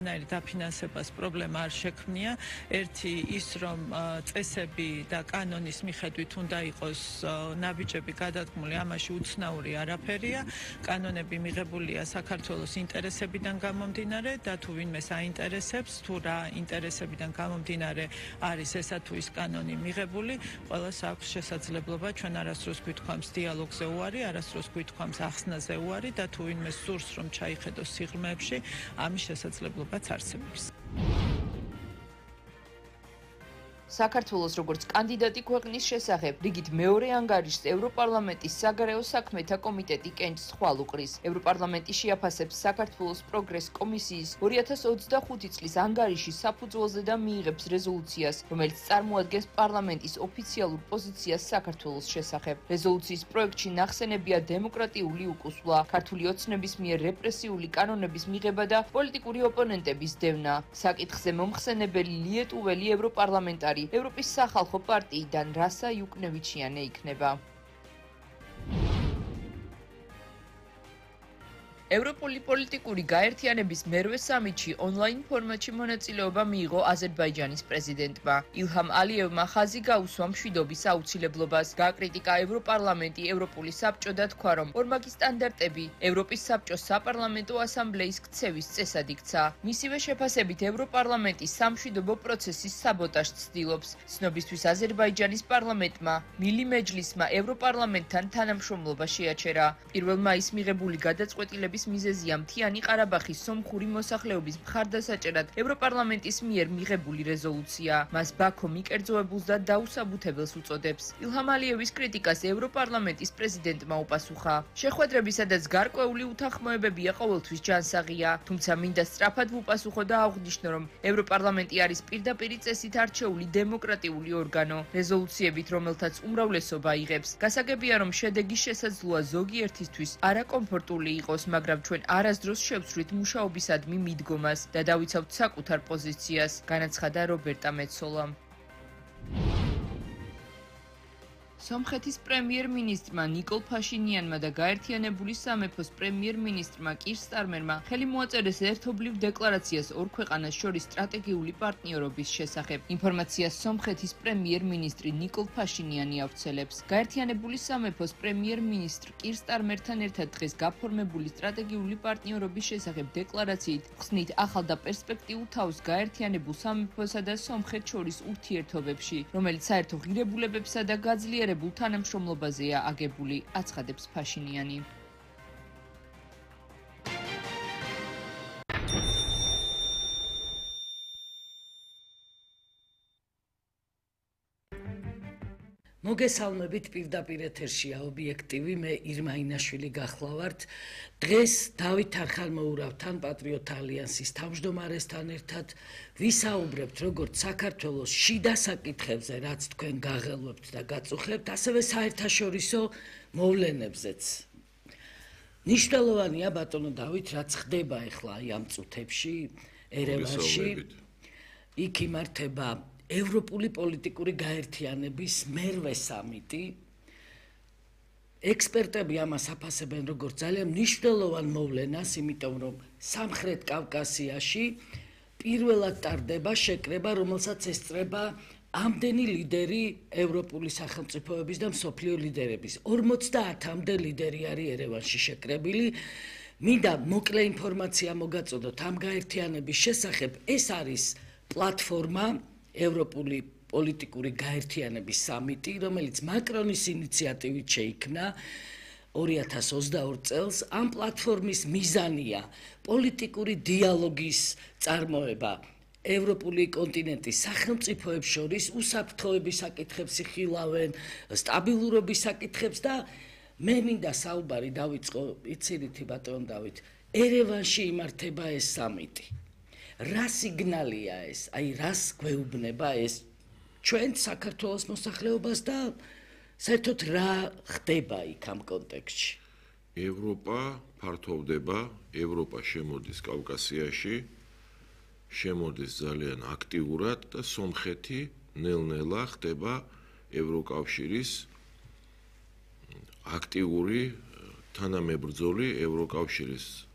დაფინანსებას პრობლემა არ შექმნია. ერთი ის რომ წესები და კანონის მიხედვით უნდა იყოს ნაბიჯები გადადგმული, ამაში უცნაური არაფერია. კანონები მიღებულია საქართველოს ინტერესებიდან გამომდინარე და თუ ვინმეს აინტერესებს, თუ რა ინტერესებიდან გამომდინარე არის ესა თუ ის კანონი მიღებული, ყველას აქვს შესაძლებლობა ჩვენ არასდროს გვითქვამს დიალოგზე უარი, არასდროს გვითქვამს ახსნაზე უარი და თუ ვინმე სურს რომ ჩაიხედოს სიღრმეებში, ამის შესაძლებლობა არსებობს. საქართველოს როგორც კანდიდატი ქვეყნის შესახებ რიგით მეორე ანგარიშს ევროპარლამენტის საგარეო საქმეთა კომიტეტი კენჭს ხვალ უყრის. ევროპარლამენტი შეაფასებს საქართველოს პროგრეს კომისიის 2025 წლის ანგარიშის საფუძველზე და მიიღებს რეზოლუციას, რომელიც წარმოადგენს პარლამენტის ოფიციალურ პოზიციას საქართველოს შესახებ. რეზოლუციის პროექტში ნახსენებია დემოკრატიული უკუსვლა, ქართული ოცნების მიერ რეპრესიული კანონების მიღება და პოლიტიკური ოპონენტების დევნა. საკითხზე მომხსენებელი ლიეტუველი ევროპარლამენტარი ევროპის სახალხო პარტიიდან რასა იუკნევიჩიანი იქნება. ევროპული პოლიტიკური გაერთიანების მერვე სამიტში ონლაინ ფორმატში მონაწილეობა მიიღო აზერბაიჯანის პრეზიდენტმა. ილჰამ ალიევმა ხაზი გაუსვა მშვიდობის აუცილებლობას. გააკრიტიკა ევროპარლამენტი, ევროპული საბჭო და თქვა, რომ ორმაგი სტანდარტები ევროპის საბჭოს საპარლამენტო ასამბლეის ქცევის წესად იქცა. მისივე შეფასებით ევროპარლამენტი სამშვიდობო პროცესის საბოტაჟს ცდილობს. ცნობისთვის აზერბაიჯანის პარლამენტმა მილი მეჯლისმა ევროპარლამენტთან თანამშრომლობა შეაჩერა. 1 მაისს მიღებული გადაწყვეტილების მიზეზია მთიანი ყარაბაღის სომხური მოსახლეობის მხარდასაჭერად ევროპარლამენტის მიერ მიღებული რეზოლუცია. მას ბაქო მიკერძოებულს და დაუსაბუთებელს უწოდებს. ილჰამ ალიევის კრიტიკას ევროპარლამენტის პრეზიდენტმა უპასუხა. შეხვედრები, სადაც გარკვეული უთანხმოებებია ყოველთვის ჯანსაღია, თუმცა მინდა სწრაფად ვუპასუხო და აღვნიშნო, რომ ევროპარლამენტი არის პირდაპირი წესით არჩეული დემოკრატიული ორგანო. რეზოლუციებით, რომელთაც უმრავლესობა იღებს, გასაგებია, რომ შედეგი შესაძლოა ზოგიერთისთვის არაკომფორტული იყოს, მაგრამ ჩვენ არასდროს შევცვლით მუშაობისადმი მიდგომას და დავიცავთ საკუთარ პოზიციას, განაცხადა რობერტა მეცოლამ. სომხეთის პრემიერ-მინისტრმა ნიკოლ ფაშინიანმა და გაერთიანებული სამეფოს პრემიერ-მინისტრმა კირ სტარმერმა ხელი მოაწერეს ერთობლივ დეკლარაციას ორ ქვეყანას შორის სტრატეგიული პარტნიორობის შესახებ. ინფორმაციას სომხეთის პრემიერ-მინისტრი ნიკოლ ფაშინიანი ავრცელებს. გაერთიანებული სამეფოს პრემიერ-მინისტრ კირ სტარმერთან ერთად დღეს გაფორმებული სტრატეგიული პარტნიორობის შესახებ დეკლარაციით ხსნით ახალ და პერსპექტიულ თავს გაერთიანებულ სამეფოსა და სომხეთს შორის ურთიერთობებში, რომელიც საერთო ღირებულებებსა და გაძლიერებულ თანამშრომლობაზეა აგებული, აცხადებს ფაშინიანი. მოგესალმებით პირდაპირ ეთერშია ობიექტივი, მე ირმა ინაშვილი გახლავართ. დღეს დავით არხალმოურავთან პატრიოტ ალიანსის თავმჯდომარესთან ერთად ვისაუბრებთ როგორც საქართველოს შიდა საკითხებზე, რაც თქვენ გაღელვებთ და გაწუხებთ, ასევე საერთაშორისო მოვლენებზეც. ნიშნულოვანია ბატონო დავით, რაც ხდება ახლა ამ წუთებში ერევანში. იქ იმართება ევროპული პოლიტიკური გაერთიანების მერვე სამიტი. ექსპერტები ამას აფასებენ როგორც ძალიან მნიშვნელოვან მოვლენას, იმიტომ რომ სამხრეთ კავკასიაში პირველად ტარდება შეკრება, რომელსაც ესწრება ამდენი ლიდერი ევროპული სახელმწიფოების და მსოფლიო ლიდერების. 50-მდე ლიდერი არის ერევანში შეკრებილი. მინდა მოკლე ინფორმაცია მოგაწოდოთ ამ გაერთიანების შესახებ. ეს არის პლატფორმა ევროპული პოლიტიკური გაერთიანების სამიტი, რომელიც მაკრონის ინიციატივით შეიქმნა 2022 წელს. ამ პლატფორმის მიზანია პოლიტიკური დიალოგის წარმოება ევროპული კონტინენტის სახელმწიფოებს შორის, უსაფრთხოების საკითხებს იხილავენ, სტაბილურობის საკითხებს და მე მინდა საუბარი დავიწყო, იცით ბატონ დავით, ერევანში იმართება ეს სამიტი. რა სიგნალია ეს? აი რას გვეუბნება ეს ჩვენ საქართველოს მოსახლეობას და საერთოდ რა ხდება იქ ამ კონტექსტში? ევროპა ფართოვდება, ევროპა შემოდის კავკასიაში, შემოდის ძალიან აქტიურად და სომხეთი ნელ-ნელა ხდება ევროკავშირის აქტიური თანამებრძოლი, ევროკავშირის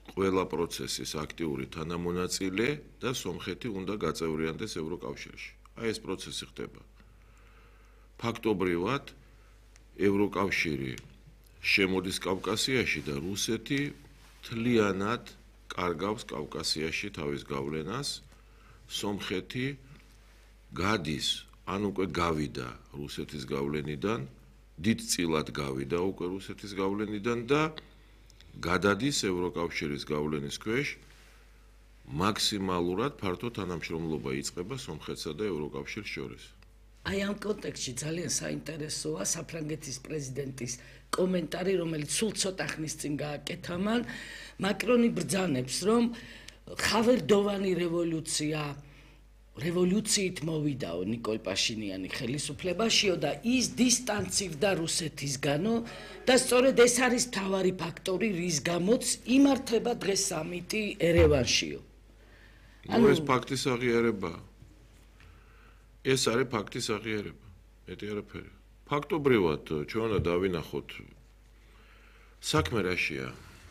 ყველა პროცესის აქტიური თანამონაწილე და სომხეთი უნდა გაწევრიანდეს ევროკავშირში. აი ეს პროცესი ხდება. ფაქტობრივად ევროკავშირი შემოდის კავკასიაში და რუსეთი მთლიანად კარგავს კავკასიაში თავის გავლენას. სომხეთი გადის, ან უკვე გავიდა რუსეთის გავლენიდან, დიდწილად გავიდა უკვე რუსეთის გავლენიდან და გადადის ევროკავშირის გავლენის ქვეშ. მაქსიმალურად ფართო თანამშრომლობა იწყება სომხეთსა და ევროკავშირს შორის. აი ამ კონტექსტში ძალიან საინტერესოა საფრანგეთის პრეზიდენტის კომენტარი, რომელიც სულ ცოტა ხნის წინ გააკეთა მან. მაკრონი ბრძანებს, რომ ხავერდოვანი რევოლუციით მოვიდაო ნიკოლ პაშინიანი ხელისუფლებაშიო და ის დისტანცივდა რუსეთისგანო და სწორედ ეს არის მთავარი ფაქტორი, რის გამოც იმართება დღეს სამიტი ერევანშიო. ეს ფაქტის აღიარებაა. ეს არის ფაქტის აღიარება. მეტი არაფერი. ფაქტობრივად ჩვენ უნდა დავინახოთ საქმე რაშია.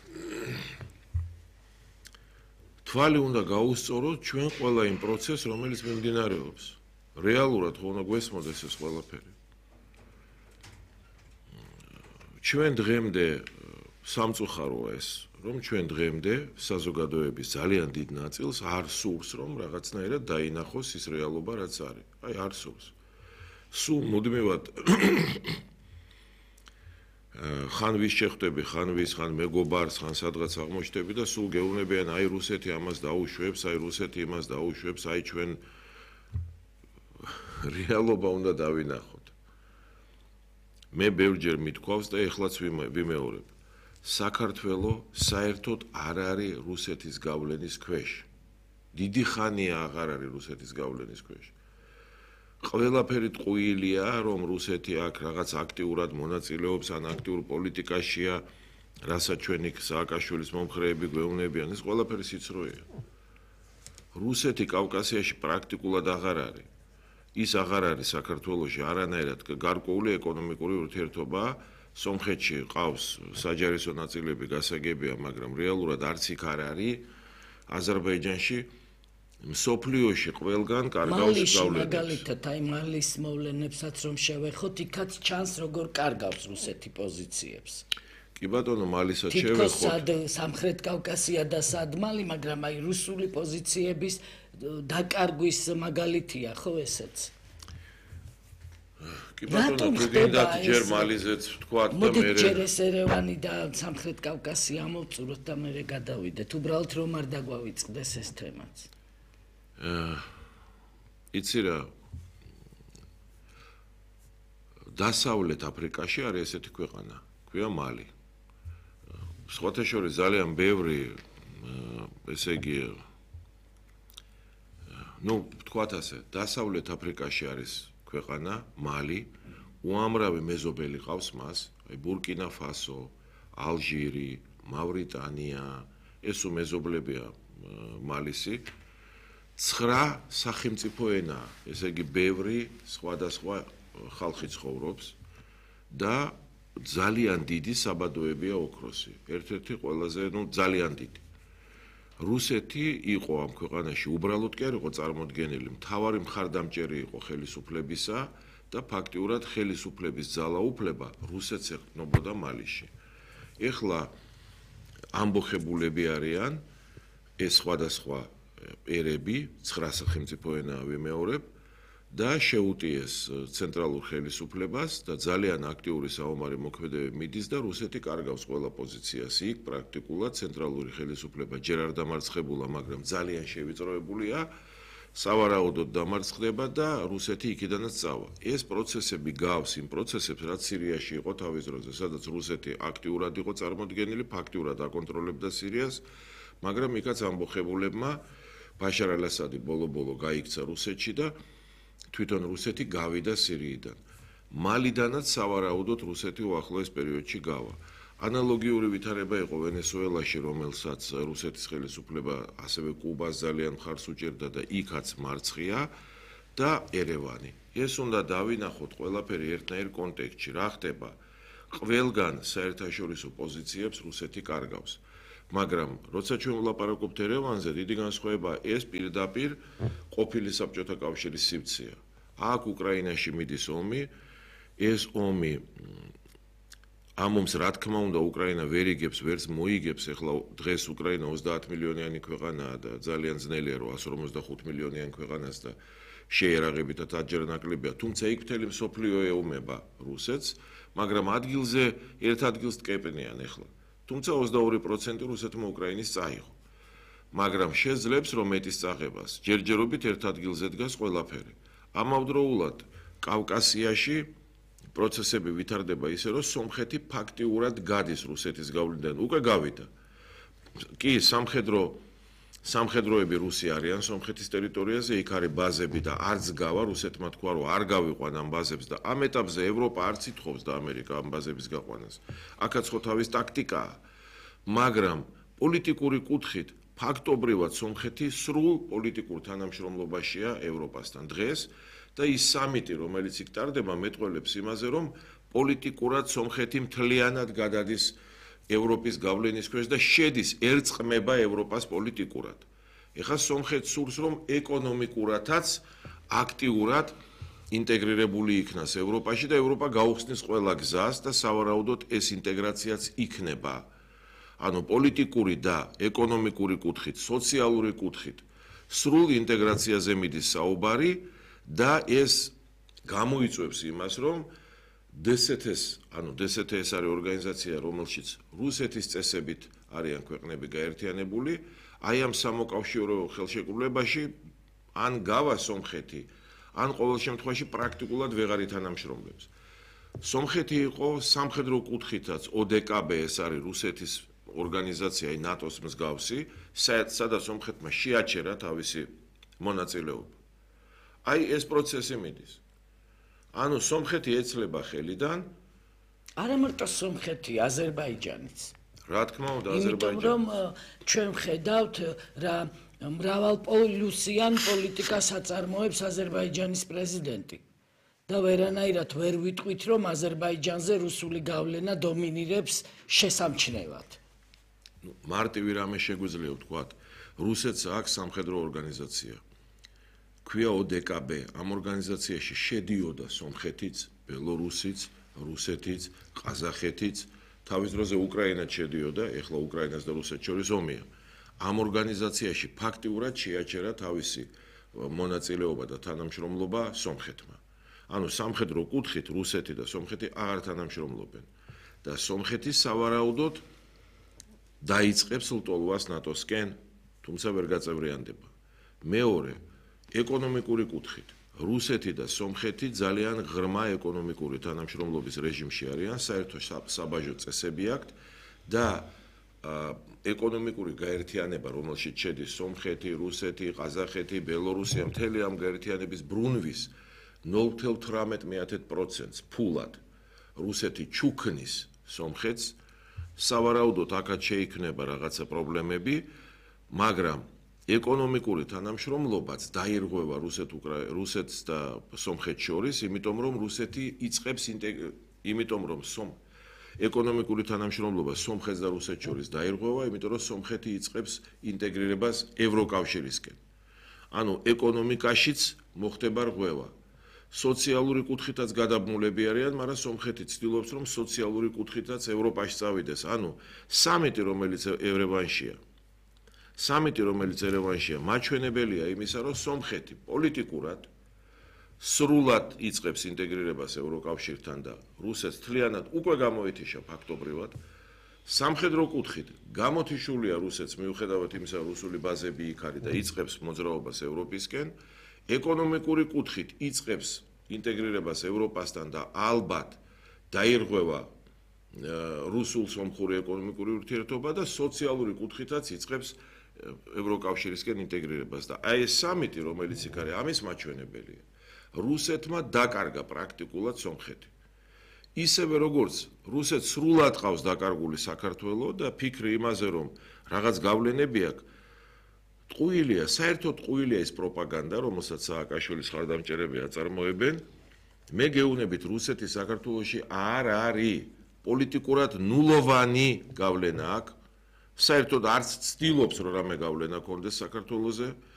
თვალი უნდა გაუსწოროთ ჩვენ ყველა იმ პროცესს, რომელიც მიმდინარეობს. რეალურად ხო უნდა გვესმოდეს ეს ყველაფერი. ჩვენ დღემდე სამწუხაროა ეს, რომ ჩვენ დღემდე საზოგადოების ძალიან დიდ ნაწილს არ სურს, რომ რაღაცნაირად დაინახოს ის რეალობა, რაც არის. აი არ სურს. სულ მუდმივად ხან ვის შეხვდები, ხან მეგობარს, ხან სადღაც აღმოჩნდები და სულ გეუბნებიან, აი რუსეთი ამას დაუშვებს, აი რუსეთი იმას დაუშვებს, აი ჩვენ რეალობა უნდა დავინახოთ. მე ბევრჯერ მithქვავს და ეხლაც ვიმეორებ. საქართველო საერთოდ არ არის რუსეთის გავლენის ქვეშ. დიდი ხანია აღარ არის რუსეთის გავლენის ქვეშ. ყველაფერი ტყუილია, რომ რუსეთი აქ რაღაც აქტიურად მონაწილეობს ან აქტიურ პოლიტიკაშია, რასაც ჩვენი სააკაშვილის მომხრეები გვეუბნებიან, ეს ყველაფერი სიცრუეა. რუსეთი კავკასიაში პრაქტიკულად აღარ არის. ის აღარ არის საქართველოში არანაირად გარკვეული ეკონომიკური ურთიერთობა. სომხეთში ყავს საჯარისო ნაწილები გასაგებია, მაგრამ რეალურად არც იქ არ არის. აზერბაიჯანში მსოფლიოში ყველგან კარგავს გავლენებს. მაგალითად, აი მალის მოვლენებსაც რომ შევეხოთ, იქაც ჩანს როგორ კარგავს რუსეთი პოზიციებს. კი ბატონო, მალისაც შევეხოთ. თითქოს სამხრეთ კავკასია და სადმალი, მაგრამ აი რუსული პოზიციების დაკარგვის მაგალითია, ხო ესეც? კი ბატონო, თუ გინდათ ჯერ მალიზეც ვთქვათ და მე მოდით ჯერ ეს ერევანი და სამხრეთ კავკასია ამოვწუროთ და მე გადავიდეთ. უბრალოდ რომ არ დაგვავიწყდეს ეს თემაც. იცი რა, დასავლეთ აფრიკაში არის ესეთი ქვეყანა, ქვია მალი. სხვათა შორის ძალიან ბევრი, ესე იგი, ვთქვათ ასე, დასავლეთ აფრიკაში არის ქვეყანა მალი, უამრავი მეზობელი ყავს მას, აი ბურკინა ფასო, ალჟირი, მავრიტანია, ეს მეზობლებია მალისი. 9 სახელმწიფო ენაა, ესე იგი ბევრი სხვადასხვა ხალხი ცხოვრობს და ძალიან დიდი საბადოებია ოქროსი. ერთ-ერთი ყველაზე, ძალიან დიდი. რუსეთი იყო ამ ქვეყანაში, უბრალოდ კი არ იყო წარმოდგენილი, მთავარი მხარდამჭერი იყო ხელისუფლებისა და ფაქტიურად ხელისუფლების ძალაუფლება რუსეთს ეყრდნობოდა მალიში. ეხლა ამბოხებულები არიან ეს სხვადასხვა ერები, 9 სახელმწიფო ენაა ვიმეორებ და შეუტიეს ცენტრალურ ხელისუფლებას და ძალიან აქტიური საომარი მოქმედებები მიდის და რუსეთი კარგავს ყველა პოზიციას. იქ პრაქტიკულად ცენტრალური ხელისუფლება ჯერ არ დამარცხებულა, მაგრამ ძალიან შევიწროებულია, სავარაუდოდ დამარცხდება და რუსეთი იქიდანაც წავა. ეს პროცესები გავს იმ პროცესებს, რაც სირიაში იყო თავის დროზე, სადაც რუსეთი აქტიურად იყო წარმოდგენილი, ფაქტიურად აკონტროლებდა სირიას, მაგრამ იქაც ამბოხებულებმა ბაშარ ალ-ასადი ბოლო-ბოლო გაიქცა რუსეთში და თვითონ რუსეთი გავიდა სირიიდან. მალიდანაც სავარაუდოდ რუსეთი უახლოეს პერიოდში გავა. ანალოგიური ვითარება იყო ვენესუელაში, რომელსაც რუსეთის ხელისუფლება ასევე კუბას ძალიან მხარს უჭერდა და იქაც მარცხია და ერევანი. ეს უნდა დავინახოთ ყველაფერი ერთნაირ კონტექსტში. რა ხდება? ყველგან საერთაშორისო პოზიციებს რუსეთი კარგავს. მაგრამ როცა ჩვენ ვლაპარაკობთ ერევანზე, დიდი განსხვავება ეს პირდაპირ ყოფილი საბჭოთა კავშირის სივრცეა. აქ უკრაინაში მიდის ომი, ეს ომი ამ ომს რა თქმა უნდა უკრაინა ვერ იგებს, ვერც მოიგებს. ეხლა დღეს უკრაინა 30 მილიონიანი ქვეყანაა და ძალიან ძნელია რომ 155 მილიონიანი ქვეყანას და შეერაღებითად აჯერ ნაკლებია. თუმცა იქ მთელი მსოფლიო ეომება რუსეთს, მაგრამ ადგილზე ერთ ადგილს ტკეპნიან ეხლა. თუმცა 22% რუსეთმა უკრაინის წაიღო. მაგრამ შეძლებს რომ მეტის წაღებას ჯერჯერობით ერთ ადგილზე დგას ყველაფერი. ამავდროულად კავკასიაში პროცესები ვითარდება ისე რომ სომხეთი ფაქტიურად გადის რუსეთის გავლენიდან. უკვე გავიდა. კი, სამხედროები რუსი არიან სომხეთის ტერიტორიაზე, იქ არის ბაზები და არც გავა რუსეთმა თქვა რომ არ გავიყვან ამ ბაზებს და ამ ეტაპზე ევროპა არც ითხოვს და ამერიკა ამ ბაზების გაყვანას. აქაც ხო თავის ტაქტიკაა. მაგრამ პოლიტიკური კუთხით ფაქტობრივად სომხეთი სრულ პოლიტიკურ თანამშრომლობაშია ევროპასთან დღეს და ის სამიტი, რომელიც იქ ტარდება, მეტყველებს იმაზე, რომ პოლიტიკურად სომხეთი მთლიანად გადადის ევროპის გავლენის ქვეშ და შედის ერწყმება ევროპას პოლიტიკურად. ეხლა სომხეთს სურს, რომ ეკონომიკურადაც აქტიურად ინტეგრირებული იქნას ევროპაში და ევროპა გაუხსნის ყველა გზას და სავარაუდოდ ეს ინტეგრაციაც იქნება. ანუ პოლიტიკური და ეკონომიკური კუთხით, სოციალური კუთხით სრულ ინტეგრაციაზე მიდის საუბარი და ეს გამოიწვევს იმას, რომ DST-ს, ანუ DST-ს არის ორგანიზაცია, რომელშიც რუსეთის წესებით არიან ქვეყნები გაერთიანებული, აი ამ სამოკავშირო ხელშეკრულებაში ან გავა სომხეთი, ან ყოველ შემთხვევაში პრაქტიკულად ვეღარ ითანამშრომლებს. სომხეთი იყო სამხედრო კუთხითაც ODKB, ეს არის რუსეთის ორგანიზაცია, ნატოს მსგავსი, სადაც სომხეთმა შეაჩერა თავისი მონაწილეობა. აი ეს პროცესი მიდის. ანუ სომხეთი ეცლება ხელიდან არა მარტო სომხეთი, აზერბაიჯანიც. რა თქმა უნდა, აზერბაიჯანი. იმიტომ რომ ჩვენ ხედავთ რა მრავალპოლუსიან პოლიტიკას აწარმოებს აზერბაიჯანის პრეზიდენტი. და ვერანაირად ვერ ვიტყვით, რომ აზერბაიჯანზე რუსული გავლენა დომინირებს შესამჩნევად. მარტივი რამე შეგვიძლია ვთქვათ, რუსეთს აქვს სამხედრო ორგანიზაცია. ქვია ODKB, ამ ორგანიზაციაში შედიოდა სომხეთიც, ბელორუსიც, რუსეთიც, ყაზახეთიც, თავის დროზე უკრაინაც შედიოდა, ეხლა უკრაინას და რუსეთს შორის ომია. ამ ორგანიზაციაში ფაქტიურად შეაჩერა თავისი მონაწილეობა და თანამშრომლობა სომხეთმა. ანუ სამხედრო კუთხით რუსეთი და სომხეთი აღარ თანამშრომლობენ და სომხეთი სავარაუდოდ დაიწყებს ლტოლვას ნატოსკენ, თუმცა ვერ გაწევრიანდება. მეორე, ეკონომიკური კუთხით რუსეთი და სომხეთი ძალიან ღრმა ეკონომიკური თანამშრომლობის რეჟიმში არიან, საერთო საბაჟო წესები აქვთ და ეკონომიკური გაერთიანება, რომელშიც შედის სომხეთი, რუსეთი, ყაზახეთი, ბელორუსია, მთელი ამ გაერთიანების ბრუნვის 0.18% ფულად რუსეთი ჩუქნის სომხეთს, სავარაუდოდ აქაც შეიქმნება რაღაცა პრობლემები, მაგრამ ეკონომიკური თანამშრომლობაც დაირღვევა რუსეთს და სომხეთს შორის, იმიტომ რომ რუსეთი იწყებს იმიტომ რომ ეკონომიკური თანამშრომლობა სომხეთს და რუსეთს შორის დაირღვევა, იმიტომ რომ სომხეთი იწყებს ინტეგრირებას ევროკავშირისკენ. ანუ ეკონომიკაშიც მოხდება რღვევა. სოციალური კუთხითაც გადაბმულები არიან, მაგრამ სომხეთი ცდილობს, რომ სოციალური კუთხითაც ევროპაში წავიდეს. ანუ სამიტი, რომელიც ერევანშია, მაჩვენებელია იმისა, რომ სომხეთი პოლიტიკურად სრულად იწყებს ინტეგრირებას ევროკავშირთან და რუსეთს მთლიანად უკვე გამოეთიშა ფაქტობრივად. სამხედრო კუთხით გამოთიშულია რუსეთს მიუხედავად იმისა, რომ რუსული ბაზები იქ არის და იწყებს მოძრაობას ევროპისკენ. ეკონომიკური კუთხით იწყებს ინტეგრირებას ევროპასთან და ალბათ დაირღვევა რუსულ-სომხური ეკონომიკური ურთიერთობა და სოციალური კუთხითაც იწყებს ევროკავშირისკენ ინტეგრირებას და აი ეს სამიტი, რომელიც იქ არის, ამის მაჩვენებელია. რუსეთმა დაკარგა პრაქტიკულად სომხეთი. ისევე როგორც რუსეთს სრულად ყავს დაკარგული საქართველო და ფიქრი იმაზე, რომ რაღაც გავლენები აქვს, ტყუილია, საერთოდ ტყუილია ეს პროპაგანდა, რომელსაც სააკაშვილის ხარდამჭერები აწარმოებენ. მე გეუბნებით, რუსეთი საქართველოში არ არის პოლიტიკურად ნულოვანი გავლენა აქვს საერთოდ არც ცდილობს რომ რამე გავლენა კონდეს საქართველოზე.